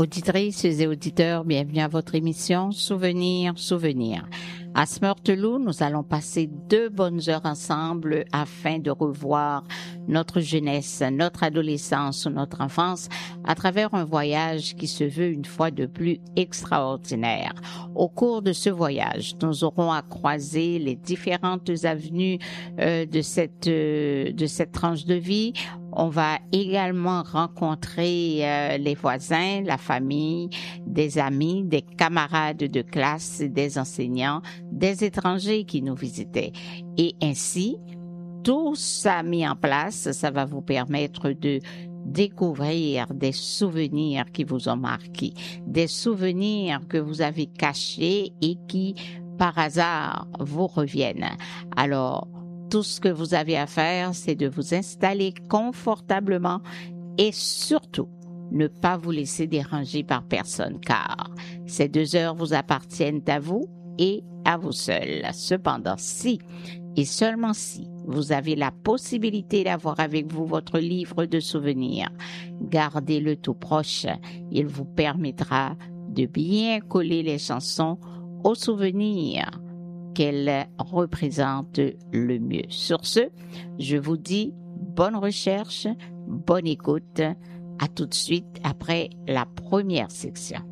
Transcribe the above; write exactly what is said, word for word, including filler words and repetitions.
Auditrices et auditeurs, bienvenue à votre émission Souvenirs, Souvenirs. À Smurtelou, nous allons passer deux bonnes heures ensemble afin de revoir notre jeunesse, notre adolescence ou notre enfance à travers un voyage qui se veut une fois de plus extraordinaire. Au cours de ce voyage, nous aurons à croiser les différentes avenues euh, de cette euh, de cette tranche de vie. On va également rencontrer euh, les voisins, la famille, des amis, des camarades de classe, des enseignants, des étrangers qui nous visitaient. Et ainsi, tout ça mis en place, ça va vous permettre de découvrir des souvenirs qui vous ont marqué, des souvenirs que vous avez cachés et qui, par hasard, vous reviennent. Alors, tout ce que vous avez à faire, c'est de vous installer confortablement et surtout, ne pas vous laisser déranger par personne, car ces deux heures vous appartiennent à vous et à vous seul. Cependant, si et seulement si vous avez la possibilité d'avoir avec vous votre livre de souvenirs, gardez-le tout proche. Il vous permettra de bien coller les chansons aux souvenirs qu'elles représentent le mieux. Sur ce, je vous dis bonne recherche, bonne écoute. À tout de suite après la première section.